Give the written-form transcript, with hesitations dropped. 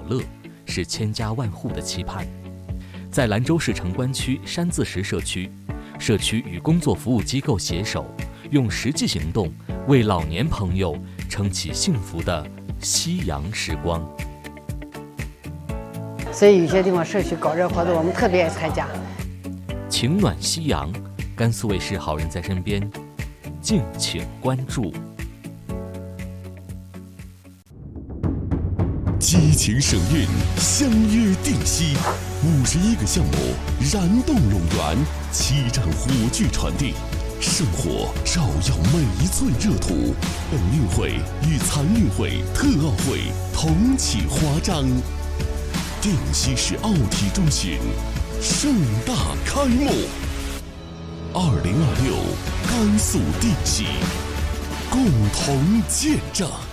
乐，是千家万户的期盼。在兰州市城关区山字石社区，社区与工作服务机构携手，用实际行动为老年朋友撑起幸福的夕阳时光。 所以有些地方社区搞这活动，我们特别爱参加。 情暖夕阳，甘肃卫视好人在身边，敬请关注。 激情省运，相约定西，51个项目燃动陇源，7站火炬传递，圣火照耀每一寸热土。本运会与残运会、特奥会同启华章，定西市奥体中心盛大开幕。2026甘肃定西，共同见证。